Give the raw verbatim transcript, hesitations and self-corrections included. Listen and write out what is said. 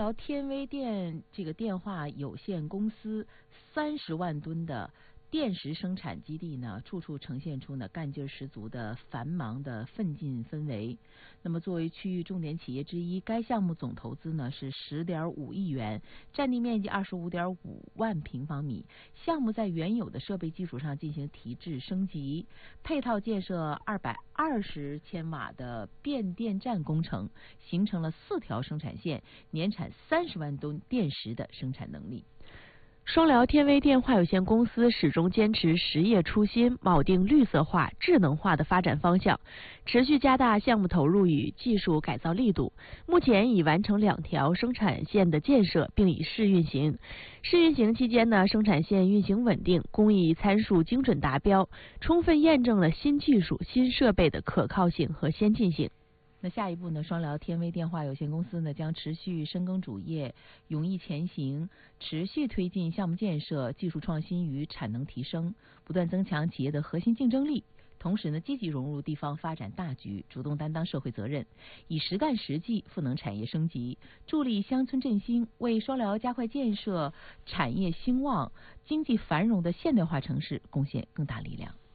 辽天威电这个电化有限公司三十万吨的电石生产基地呢，处处呈现出呢干劲十足的繁忙的奋进氛围。那么作为区域重点企业之一，该项目总投资呢是十点五亿元，占地面积二十五点五万平方米。项目在原有的设备基础上进行提质升级，配套建设二百二十千瓦的变电站工程，形成了四条生产线，年产三十万吨电石的生产能力。 双辽天威电化有限公司始终坚持实业初心，铆定绿色化、智能化的发展方向，持续加大项目投入与技术改造力度。目前已完成两条生产线的建设，并已试运行。试运行期间呢，生产线运行稳定，工艺参数精准达标，充分验证了新技术、新设备的可靠性和先进性。 那下一步呢，双辽天威电化有限公司呢将持续深耕主业，勇毅前行，持续推进项目建设、技术创新与产能提升，不断增强企业的核心竞争力。同时呢，积极融入地方发展大局，主动担当社会责任，以实干实际赋能产业升级，助力乡村振兴，为双辽加快建设、产业兴旺、经济繁荣的现代化城市贡献更大力量。